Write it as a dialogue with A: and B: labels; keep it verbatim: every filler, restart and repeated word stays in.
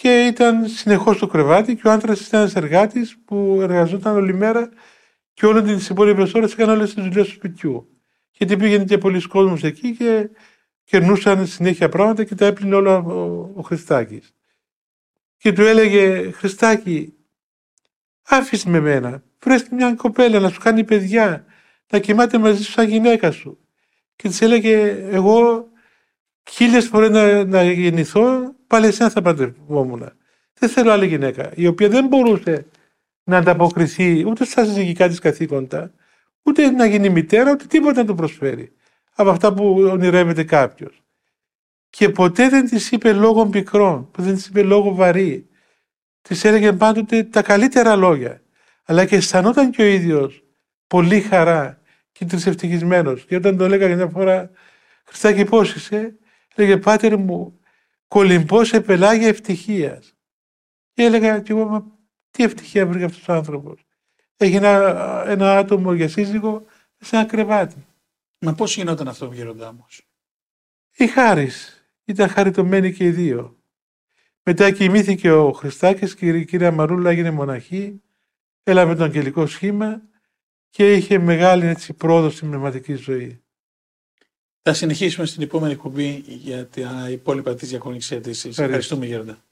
A: και ήταν συνεχώς στο κρεβάτι και ο άντρας ήταν ένας εργάτης που εργαζόταν όλη μέρα και όλες τις υπόλοιπες ώρες έκανε όλες τις δουλειές του σπιτιού. Γιατί πήγαινε και πολλοί κόσμος εκεί και κερνούσαν συνέχεια πράγματα και τα έπλυνε όλα ο, ο Χριστάκης. Και του έλεγε, Χριστάκη, άφησε με μένα, βρες μια κοπέλα να σου κάνει παιδιά, να κοιμάται μαζί σου σαν γυναίκα σου. Και της έλεγε, εγώ χίλιες φορές να, να γεννηθώ, πάλι εσένα θα παντρευόμουν. Δεν θέλω άλλη γυναίκα, η οποία δεν μπορούσε να ανταποκριθεί ούτε στα συζυγικά της καθήκοντα, ούτε να γίνει μητέρα, ούτε τίποτα να του προσφέρει από αυτά που ονειρεύεται κάποιος. Και ποτέ δεν της είπε λόγο πικρών, δεν της είπε λόγο βαρύ. Της έλεγε πάντοτε τα καλύτερα λόγια. Αλλά και αισθανόταν και ο ίδιος πολύ χαρά και τρισευτυχισμένος. Και όταν το έλεγα μια φορά, Χριστάκη πώς είσαι, έλεγε πάτερ μου, κολυμπώ σε πελάγια ευτυχίας. Και έλεγα και εγώ, μα τι ευτυχία βρήκε αυτός ο άνθρωπος. Έχει ένα, ένα άτομο για σύζυγο σε ένα κρεβάτι.
B: Μα πώς γινόταν αυτό, Γέροντα όμως?
A: Η χάρις. Ήταν χαριτωμένοι και οι δύο. Μετά κοιμήθηκε ο Χριστάκης και η κυρία Μαρούλα έγινε μοναχή, έλαβε το αγγελικό σχήμα και είχε μεγάλη έτσι, πρόοδο στην πνευματική ζωή.
B: Θα συνεχίσουμε στην επόμενη κουμπί για τα υπόλοιπα της διακονικής αίτησης. Ευχαριστούμε, Γέροντα.